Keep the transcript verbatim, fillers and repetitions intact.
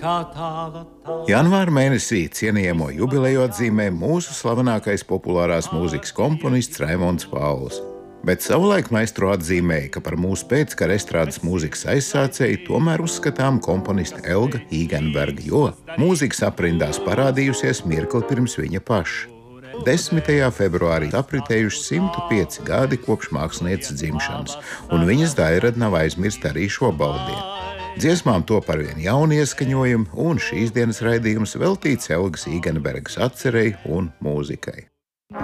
Janvāra mēnesī cienījamo jubileju atzīmē mūsu slavenākais populārās mūzikas komponists Raimonds Pauls. Bet savulaik maestro atzīmēja, ka par mūsu pēckara estrādes mūzikas aizsācēju tomēr uzskatām komponisti Elga Īgenberga, jo mūzikas aprindās parādījusies mirkli pirms viņa paša. desmitajā februārī apritējuši simt pieci gadi kopš mākslinieces dzimšanas, un viņas dairada nav aizmirst arī šo baldienu. Dziesmām top arvien jauni ieskaņojumi, un šīs dienas raidījums veltīts Elgas Īgenbergas atcerei un mūzikai.